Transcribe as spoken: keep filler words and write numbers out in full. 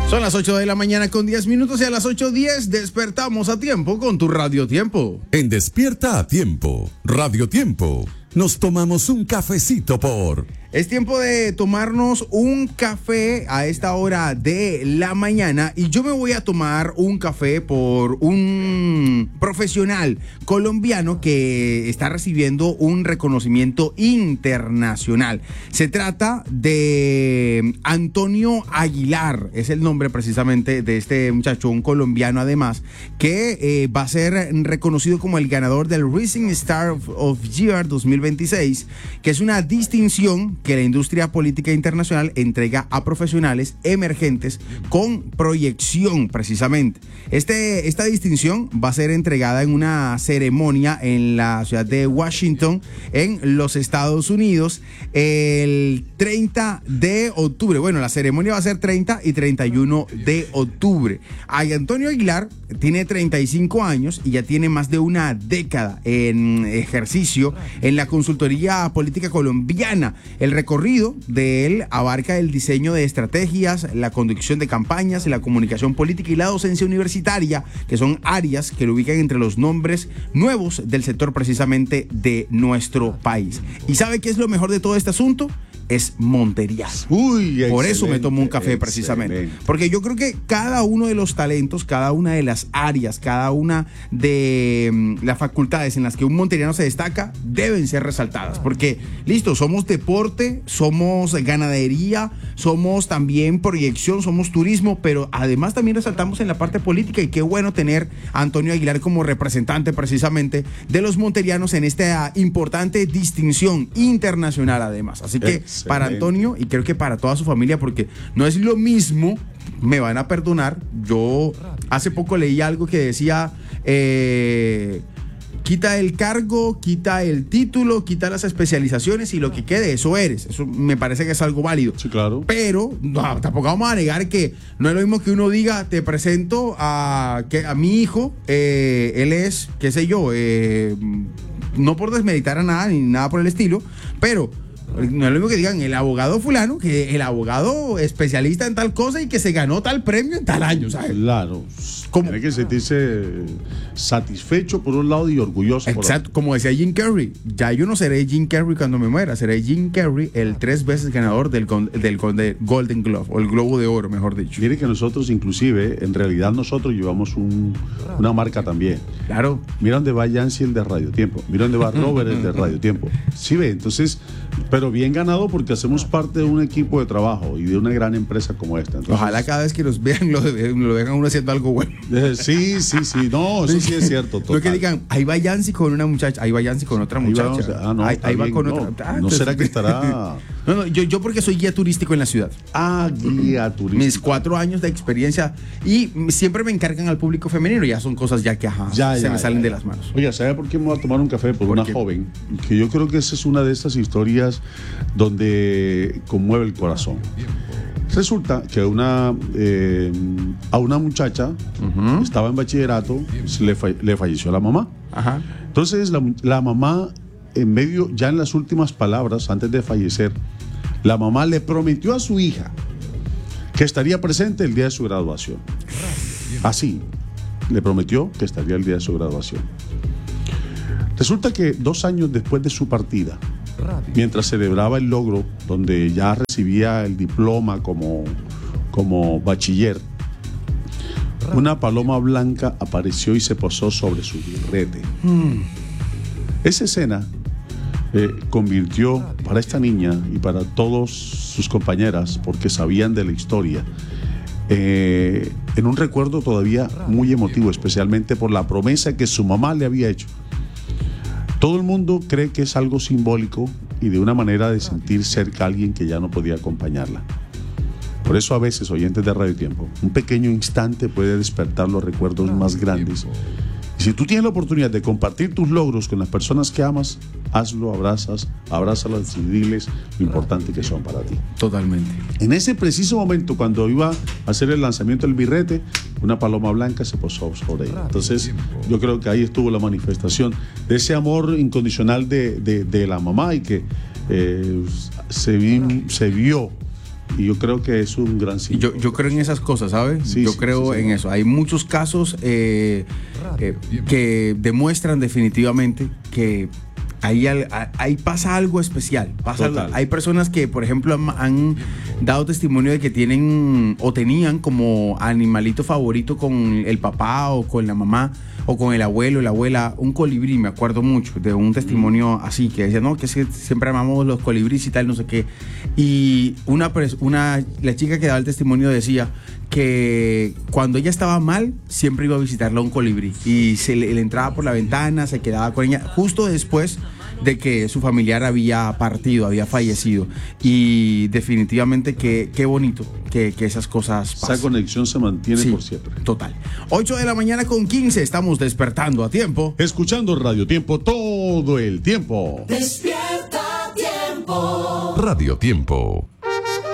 Son las ocho de la mañana con diez minutos y a las ocho diez despertamos a tiempo con tu Radio Tiempo. En Despierta a Tiempo, Radio Tiempo, nos tomamos un cafecito por... Es tiempo de tomarnos un café a esta hora de la mañana y yo me voy a tomar un café por un profesional colombiano que está recibiendo un reconocimiento internacional. Se trata de Antonio Aguilar, es el nombre precisamente de este muchacho, un colombiano además, que eh, va a ser reconocido como el ganador del Rising Star of Year dos mil veintiséis, que es una distinción que la industria política internacional entrega a profesionales emergentes con proyección precisamente. Este, esta distinción va a ser entregada en una ceremonia en la ciudad de Washington, en los Estados Unidos, el treinta de octubre. Bueno, la ceremonia va a ser treinta y treinta y uno de octubre. Ay, Antonio Aguilar tiene treinta y cinco años y ya tiene más de una década en ejercicio en la consultoría política colombiana. El recorrido de él abarca el diseño de estrategias, la conducción de campañas, la comunicación política y la docencia universitaria, que son áreas que lo ubican entre los nombres nuevos del sector precisamente de nuestro país. ¿Y sabe qué es lo mejor de todo este asunto? Es Montería. Uy, por eso me tomo un café precisamente. Porque yo creo que cada uno de los talentos, cada una de las áreas, cada una de um, las facultades en las que un monteriano se destaca deben ser resaltadas. Porque, listo, somos deporte, somos ganadería, somos también proyección, somos turismo, pero además también resaltamos en la parte política y qué bueno tener a Antonio Aguilar como representante precisamente de los monterianos en esta importante distinción internacional además. Así que Excelente. Para Antonio y creo que para toda su familia, porque no es lo mismo, me van a perdonar, yo hace poco leí algo que decía eh, quita el cargo, quita el título, quita las especializaciones y lo que quede, eso eres. Eso me parece que es algo válido. Sí, claro. Pero no, tampoco vamos a negar que no es lo mismo que uno diga, te presento a, que, a mi hijo, eh, él es, qué sé yo, eh, no por desmeditar a nada ni nada por el estilo, pero no es lo mismo que digan el abogado fulano que el abogado especialista en tal cosa y que se ganó tal premio en tal año, ¿sabes? Claro. ¿Cómo? Tiene que sentirse satisfecho por un lado y orgulloso por otro. Exacto, como decía Jim Carrey, ya yo no seré Jim Carrey cuando me muera, seré Jim Carrey, el tres veces ganador del, del Golden Glove, o el Globo de Oro, mejor dicho. Mire que nosotros inclusive, en realidad nosotros llevamos un, una marca también. Claro. Mira dónde va Yancy, el de Radio Tiempo, mira dónde va Robert, el de Radio Tiempo. Sí ve, entonces, pero bien ganado porque hacemos parte de un equipo de trabajo y de una gran empresa como esta. Entonces, ojalá cada vez que nos vean lo, lo dejan uno haciendo algo bueno. Eh, sí, sí, sí, no, eso sí es cierto. Total. No que digan, ahí va Yancy con una muchacha, ahí va Yancy con otra muchacha. Va, ah, no, ahí, ahí va con no, otra. Ah, ¿no entonces, será que estará? No, no, yo, yo porque soy guía turístico en la ciudad. Ah, guía turístico. Mis cuatro años de experiencia y siempre me encargan al público femenino, ya son cosas ya que ajá, ya, se ya, me ya, salen ya. de las manos. Oye, ¿sabe por qué me voy a tomar un café? Por, por una qué? joven, que yo creo que esa es una de estas historias donde conmueve el corazón. Resulta que una, eh, a una muchacha uh-huh. estaba en bachillerato, le, fa- le falleció la mamá. Ajá. Entonces la, la mamá, en medio, ya en las últimas palabras, antes de fallecer, la mamá le prometió a su hija que estaría presente el día de su graduación. Así, le prometió que estaría el día de su graduación. Resulta que dos años después de su partida, mientras celebraba el logro, donde ya recibía el diploma como, como bachiller, una paloma blanca apareció y se posó sobre su birrete. Mm. Esa escena eh, convirtió para esta niña y para todas sus compañeras, porque sabían de la historia, eh, en un recuerdo todavía muy emotivo, especialmente por la promesa que su mamá le había hecho. Todo el mundo cree que es algo simbólico y de una manera de sentir cerca a alguien que ya no podía acompañarla. Por eso a veces, oyentes de Radio Tiempo, un pequeño instante puede despertar los recuerdos más grandes. Y si tú tienes la oportunidad de compartir tus logros con las personas que amas, hazlo, abrazas, abrázalas y diles lo importante que son para ti. Totalmente. En ese preciso momento, cuando iba a hacer el lanzamiento del birrete, una paloma blanca se posó sobre ella. Entonces, yo creo que ahí estuvo la manifestación de ese amor incondicional de, de, de la mamá y que eh, se, vi, se vio Y yo creo que es un gran signo. Yo, yo creo en esas cosas, ¿sabes? Sí, yo sí, creo sí, sí. en eso. Hay muchos casos eh, eh, que demuestran definitivamente que ahí, al- a- ahí pasa algo especial. Pasa algo- Total. hay personas que, por ejemplo, han, han dado testimonio de que tienen o tenían como animalito favorito con el papá o con la mamá o con el abuelo, la abuela, un colibrí. Me acuerdo mucho de un testimonio así que decía, no, que es que siempre amamos los colibríes y tal, no sé qué. Y una, pers- una la chica que daba el testimonio decía que cuando ella estaba mal, siempre iba a visitarla un colibrí y se le, le entraba por la ventana, se quedaba con ella, justo después de que su familiar había partido, había fallecido. Y definitivamente que qué bonito que, que esas cosas pasen. Esa conexión se mantiene Sí, por siempre. total. ocho de la mañana con quince, estamos despertando a tiempo. Escuchando Radio Tiempo todo el tiempo. Radio Tiempo.